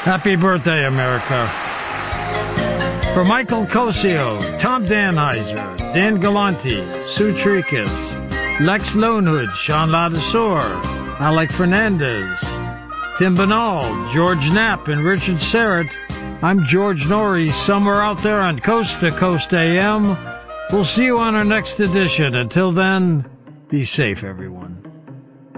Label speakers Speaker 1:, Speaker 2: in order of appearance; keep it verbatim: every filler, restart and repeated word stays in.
Speaker 1: Happy birthday, America. For Michael Cosio, Tom Danheiser, Dan Galante, Sue Tricus, Lex Lonehood, Sean Ladesor, Alec Fernandez, Tim Banal, George Knapp, and Richard Serrett, I'm George Norrie, somewhere out there on Coast to Coast A M. We'll see you on our next edition. Until then, be safe, everyone.